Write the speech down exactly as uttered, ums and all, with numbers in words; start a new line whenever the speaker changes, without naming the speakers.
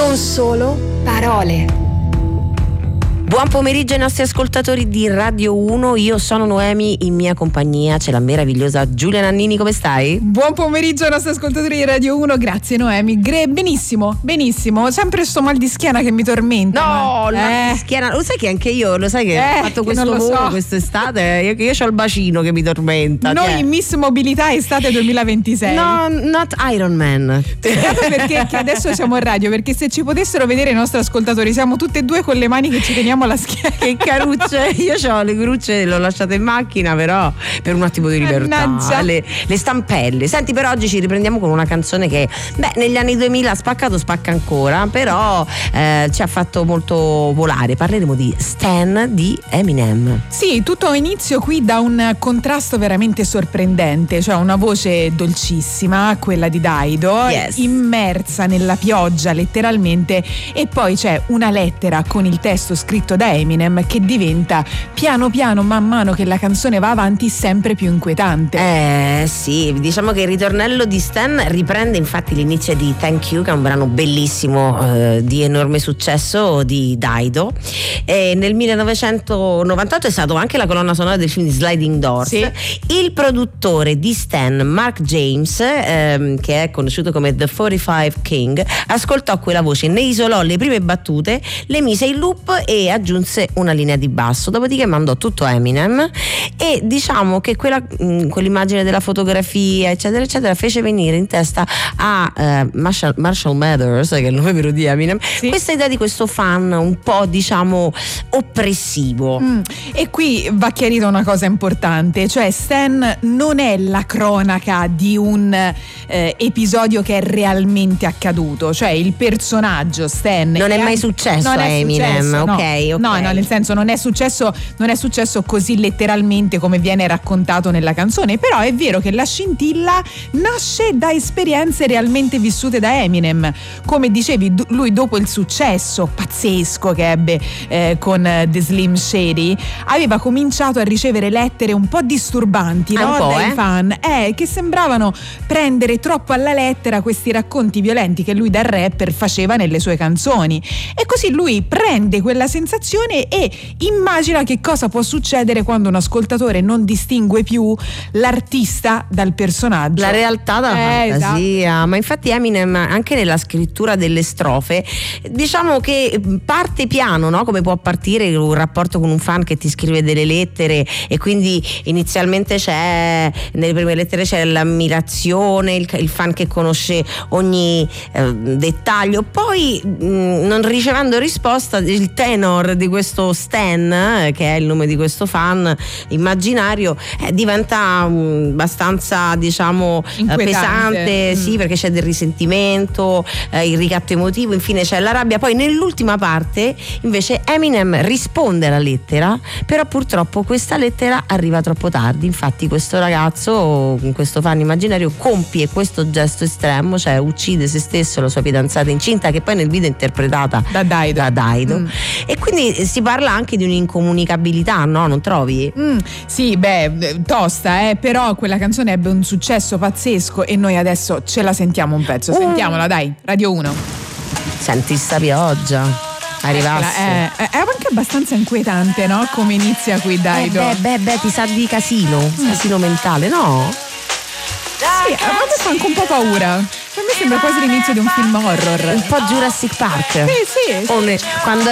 non solo parole.
Buon pomeriggio ai nostri ascoltatori di Radio uno, io sono Noemi, in mia compagnia c'è la meravigliosa Giulia Nannini, come stai?
Buon pomeriggio ai nostri ascoltatori di Radio uno, grazie Noemi. Gre- benissimo, benissimo, sempre sto mal di schiena che mi tormenta.
No,
ma...
il mal
eh.
di schiena, lo sai che anche io, lo sai che
Eh,
ho fatto
che
questo
non lo
volo
so.
quest'estate, io, io ho il bacino che mi tormenta.
Noi
cioè.
in Miss Mobilità estate duemilaventisei.
No, not Iron Man.
Peccato perché che adesso siamo in radio, perché se ci potessero vedere i nostri ascoltatori siamo tutte e due con le mani che ci teniamo alla schiena.
Che carucce, io ho le grucce, le ho lasciate in macchina, però per un attimo di libertà,
Mannaggia.
le, le stampelle. Senti, per oggi ci riprendiamo con una canzone che beh negli anni duemila ha spaccato, spacca ancora, però eh, ci ha fatto molto volare. Parleremo di Stan di Eminem.
Sì, tutto inizio qui da un contrasto veramente sorprendente, cioè una voce dolcissima, quella di Dido,
Yes.
immersa nella pioggia letteralmente, e poi c'è una lettera con il testo scritto da Eminem che diventa piano piano, man mano che la canzone va avanti, sempre più inquietante.
Eh sì, diciamo che il ritornello di Stan riprende infatti l'inizio di Thank You, che è un brano bellissimo eh, di enorme successo di Dido, e nel millenovecentonovantotto è stato anche la colonna sonora del film di Sliding Doors.
Sì.
Il produttore di Stan, Mark James, ehm, che è conosciuto come The quarantacinque King, ascoltò quella voce, ne isolò le prime battute, le mise in loop e aggiunse una linea di basso, dopodiché mandò tutto a Eminem, e diciamo che quella, mh, quell'immagine della fotografia eccetera eccetera fece venire in testa a eh, Marshall, Marshall Mathers, che è il nome vero di Eminem,
Sì.
questa idea di questo fan un po' diciamo oppressivo.
Mm. E qui va chiarita una cosa importante, cioè Stan non è la cronaca di un eh, episodio che è realmente accaduto, cioè il personaggio Stan
Non è mai
anche-
successo
non
a
è
Eminem,
successo, no.
ok, ok.
No, no, nel senso non è successo, non è successo così letteralmente come viene raccontato nella canzone, però è vero che la scintilla nasce da esperienze realmente vissute da Eminem. Come dicevi, d- lui dopo il successo pazzesco che ebbe eh, con eh, The Slim Shady aveva cominciato a ricevere lettere un po' disturbanti,
Ah,
no?
un po',
dai
eh?
fan, eh, che sembravano prendere troppo alla lettera questi racconti violenti che lui da rapper faceva nelle sue canzoni, e così lui prende quella sensazione e immagina che cosa può succedere quando un ascoltatore non distingue più l'artista dal personaggio,
La realtà dalla
Eh,
fantasia, ma infatti Eminem anche nella scrittura delle strofe diciamo che parte piano, no? Come può partire un rapporto con un fan che ti scrive delle lettere, e quindi inizialmente c'è, nelle prime lettere c'è l'ammirazione, il, il fan che conosce ogni eh, dettaglio, poi mh, non ricevendo risposta il tenor di questo Stan, eh, che è il nome di questo fan immaginario, eh, diventa um, abbastanza diciamo eh,
Inquietante.
pesante,
Mm.
sì, perché c'è del risentimento, eh, il ricatto emotivo, infine c'è la rabbia. Poi nell'ultima parte invece Eminem risponde alla lettera, però purtroppo questa lettera arriva troppo tardi, infatti questo ragazzo, questo fan immaginario, compie questo gesto estremo, cioè uccide se stesso, la sua fidanzata incinta, che poi nel video è interpretata
da Dido.
da Dido.
Mm.
E quindi si parla anche di un'incomunicabilità, no? Non trovi?
Mm, sì, beh, tosta, eh, però quella canzone ebbe un successo pazzesco e noi adesso ce la sentiamo un pezzo.
Uh.
Sentiamola, dai, Radio uno.
Senti sta pioggia, arrivasse.
Eccola, eh, è anche abbastanza inquietante, no? Come inizia qui
Eh,
Dido.
beh, beh, beh, ti sa di casino, casino mentale, no?
Sì, a me fa anche un po' paura. A me sembra quasi l'inizio di un film horror.
Un po' Jurassic Park.
Sì, sì.
Come quando